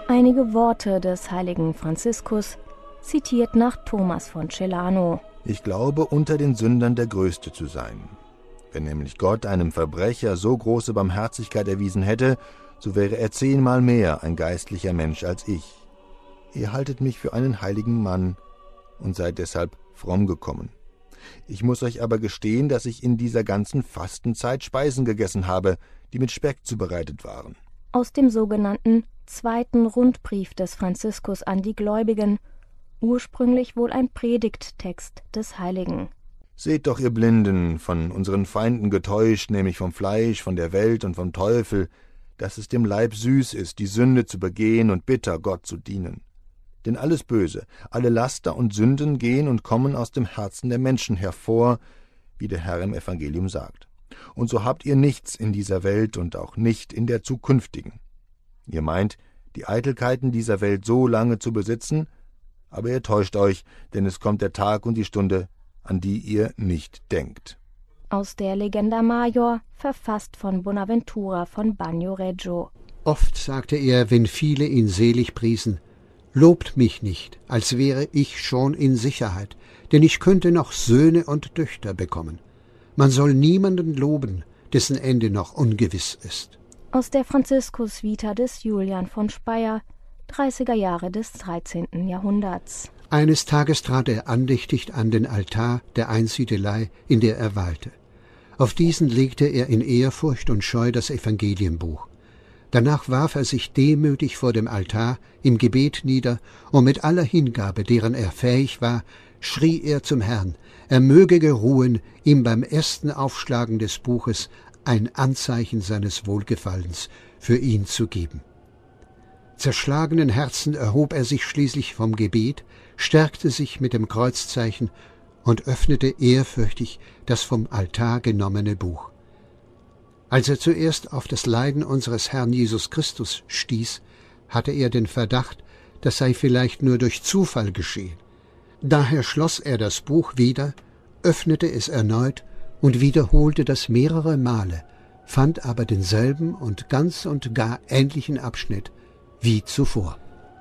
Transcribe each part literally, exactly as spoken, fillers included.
Einige Worte des heiligen Franziskus, zitiert nach Thomas von Celano. Ich glaube, unter den Sündern der Größte zu sein. Wenn nämlich Gott einem Verbrecher so große Barmherzigkeit erwiesen hätte, so wäre er zehnmal mehr ein geistlicher Mensch als ich. Ihr haltet mich für einen heiligen Mann und seid deshalb fromm gekommen. Ich muss euch aber gestehen, dass ich in dieser ganzen Fastenzeit Speisen gegessen habe, die mit Speck zubereitet waren. Aus dem sogenannten zweiten Rundbrief des Franziskus an die Gläubigen, ursprünglich wohl ein Predigttext des Heiligen. Seht doch, ihr Blinden, von unseren Feinden getäuscht, nämlich vom Fleisch, von der Welt und vom Teufel, dass es dem Leib süß ist, die Sünde zu begehen und bitter Gott zu dienen. Denn alles Böse, alle Laster und Sünden gehen und kommen aus dem Herzen der Menschen hervor, wie der Herr im Evangelium sagt. Und so habt ihr nichts in dieser Welt und auch nicht in der zukünftigen. Ihr meint, die Eitelkeiten dieser Welt so lange zu besitzen, aber ihr täuscht euch, denn es kommt der Tag und die Stunde, an die ihr nicht denkt. Aus der Legenda Major, verfasst von Bonaventura von Bagnoregio. Oft sagte er, wenn viele ihn selig priesen, »Lobt mich nicht, als wäre ich schon in Sicherheit, denn ich könnte noch Söhne und Töchter bekommen. Man soll niemanden loben, dessen Ende noch ungewiss ist.« Aus der Franziskus-Vita des Julian von Speyer, dreißiger Jahre des dreizehnten Jahrhunderts. Eines Tages trat er andächtig an den Altar der Einsiedelei, in der er weilte. Auf diesen legte er in Ehrfurcht und Scheu das Evangelienbuch. Danach warf er sich demütig vor dem Altar im Gebet nieder, und mit aller Hingabe, deren er fähig war, schrie er zum Herrn, er möge geruhen, ihm beim ersten Aufschlagen des Buches ein Anzeichen seines Wohlgefallens für ihn zu geben. Zerschlagenen Herzen erhob er sich schließlich vom Gebet, stärkte sich mit dem Kreuzzeichen und öffnete ehrfürchtig das vom Altar genommene Buch. Als er zuerst auf das Leiden unseres Herrn Jesus Christus stieß, hatte er den Verdacht, das sei vielleicht nur durch Zufall geschehen. Daher schloss er das Buch wieder, öffnete es erneut und wiederholte das mehrere Male, fand aber denselben und ganz und gar ähnlichen Abschnitt wie zuvor.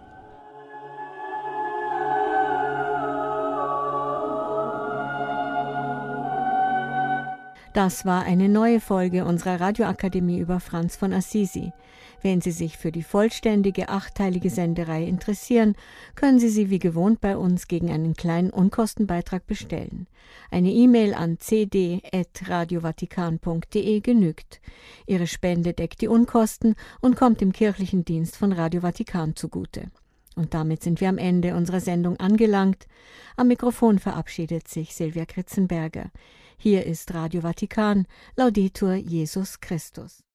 Das war eine neue Folge unserer Radioakademie über Franz von Assisi. Wenn Sie sich für die vollständige achtteilige Sendereihe interessieren, können Sie sie wie gewohnt bei uns gegen einen kleinen Unkostenbeitrag bestellen. Eine E-Mail an c d at radiovatikan punkt d e genügt. Ihre Spende deckt die Unkosten und kommt dem kirchlichen Dienst von Radio Vatikan zugute. Und damit sind wir am Ende unserer Sendung angelangt. Am Mikrofon verabschiedet sich Silvia Kritzenberger. Hier ist Radio Vatikan, Laudetur Jesus Christus.